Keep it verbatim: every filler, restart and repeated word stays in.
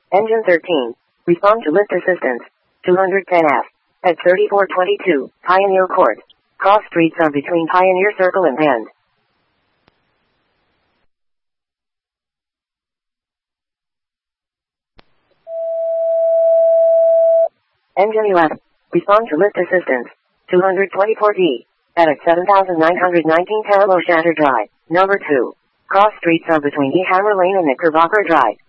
Engine thirteen. Respond to lift assistance. two hundred ten F. At thirty-four twenty-two, Pioneer Court. Cross streets are between Pioneer Circle and Bend. Engine eleven. Respond to lift assistance. two hundred twenty-four D. At seven thousand nine hundred nineteen Parallel Shatter Drive. Number two. Cross streets are between E Hammer Lane and Knickerbocker Drive.